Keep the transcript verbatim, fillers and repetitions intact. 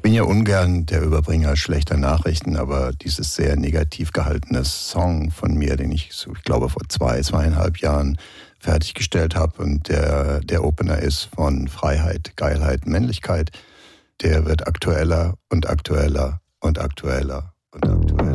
bin ja ungern der Überbringer schlechter Nachrichten, aber dieses sehr negativ gehaltene Song von mir, den ich, so, ich glaube, vor zwei, zweieinhalb Jahren fertiggestellt habe und der, der Opener ist von Freiheit, Geilheit, Männlichkeit, der wird aktueller und aktueller und aktueller und aktueller.